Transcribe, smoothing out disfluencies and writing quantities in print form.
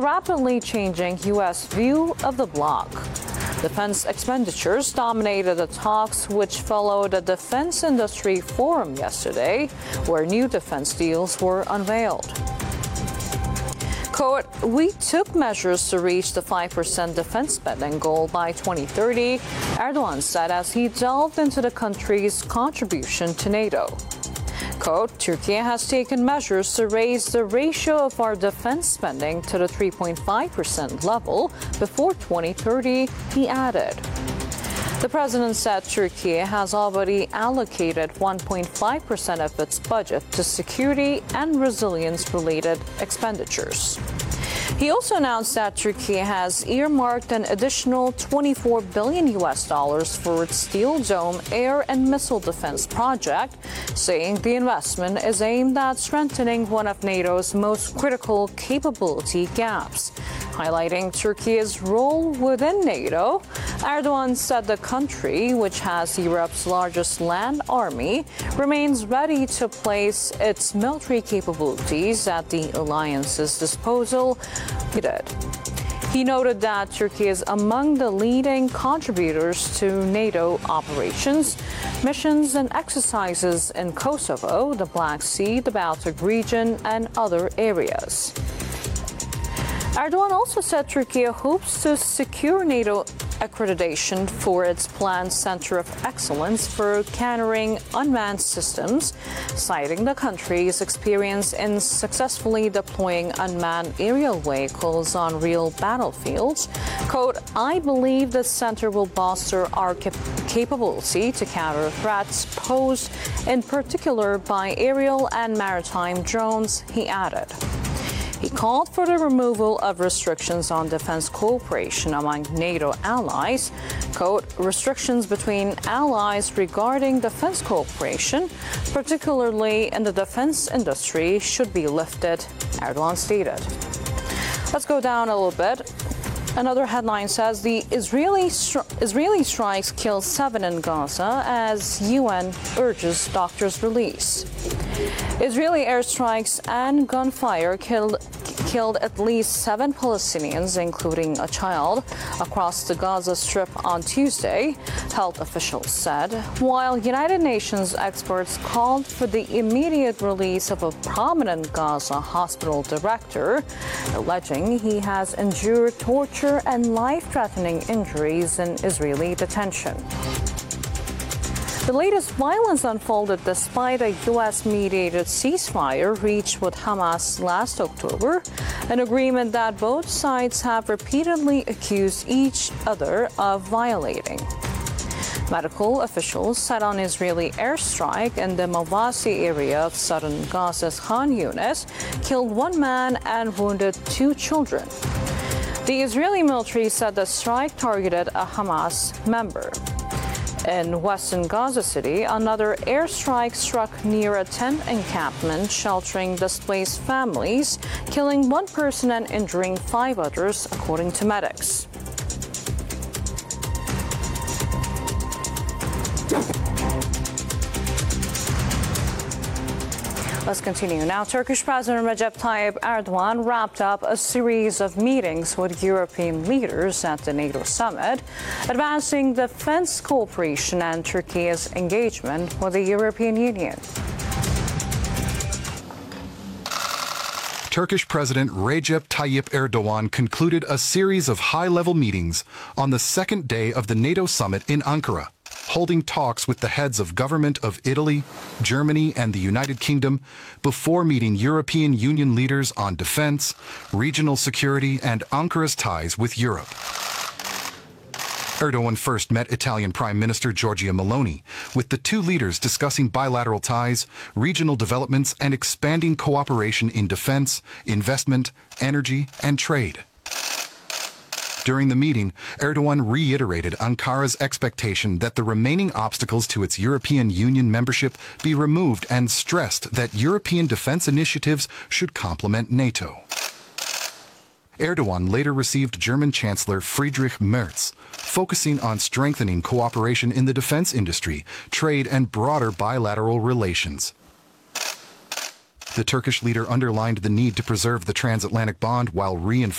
rapidly changing U.S. view of the bloc. Defense expenditures dominated the talks, which followed a defense industry forum yesterday, where new defense deals were unveiled. Quote, "We took measures to reach the 5% defense spending goal by 2030, Erdogan said as he delved into the country's contribution to NATO. Quote, "Turkey has taken measures to raise the ratio of our defense spending to the 3.5% level before 2030, he added. The president said Turkey has already allocated 1.5% of its budget to security and resilience-related expenditures. He also announced that Turkey has earmarked an additional $24 billion for its Steel Dome air and missile defense project, saying the investment is aimed at strengthening one of NATO's most critical capability gaps. Highlighting Turkey's role within NATO, Erdogan said the country, which has Europe's largest land army, remains ready to place its military capabilities at the alliance's disposal. He noted that Turkey is among the leading contributors to NATO operations, missions, and exercises in Kosovo, the Black Sea, the Baltic region, and other areas. Erdogan also said Turkey hopes to secure NATO accreditation for its planned Center of Excellence for countering unmanned systems, citing the country's experience in successfully deploying unmanned aerial vehicles on real battlefields. Quote, "I believe the center will bolster our capability to counter threats posed in particular by aerial and maritime drones," he added. He called for the removal of restrictions on defense cooperation among NATO allies. Quote, "Restrictions between allies regarding defense cooperation, particularly in the defense industry, should be lifted," Erdogan stated. Let's go down a little bit. Another headline says the Israeli strikes kill 7 in Gaza as UN urges doctors' release. Israeli airstrikes and gunfire killed at least 7 Palestinians, including a child, across the Gaza Strip on Tuesday, health officials said, while United Nations experts called for the immediate release of a prominent Gaza hospital director, alleging he has endured torture and life-threatening injuries in Israeli detention. The latest violence unfolded despite a U.S.-mediated ceasefire reached with Hamas last October, an agreement that both sides have repeatedly accused each other of violating. Medical officials said an Israeli airstrike in the Mawasi area of southern Gaza's Khan Yunis killed 1 man and wounded 2 children. The Israeli military said the strike targeted a Hamas member. In western Gaza City, another airstrike struck near a tent encampment sheltering displaced families, killing 1 person and injuring 5 others, according to medics. Let's continue. Now, Turkish President Recep Tayyip Erdogan wrapped up a series of meetings with European leaders at the NATO summit, advancing defense cooperation and Turkey's engagement with the European Union. Turkish President Recep Tayyip Erdogan concluded a series of high-level meetings on the second day of the NATO summit in Ankara, holding talks with the heads of government of Italy, Germany, and the United Kingdom before meeting European Union leaders on defense, regional security, and Ankara's ties with Europe. Erdogan first met Italian Prime Minister Giorgia Meloni, with the 2 leaders discussing bilateral ties, regional developments, and expanding cooperation in defense, investment, energy, and trade. During the meeting, Erdogan reiterated Ankara's expectation that the remaining obstacles to its European Union membership be removed and stressed that European defense initiatives should complement NATO. Erdogan later received German Chancellor Friedrich Merz, focusing on strengthening cooperation in the defense industry, trade, and broader bilateral relations. The Turkish leader underlined the need to preserve the transatlantic bond while reinforcing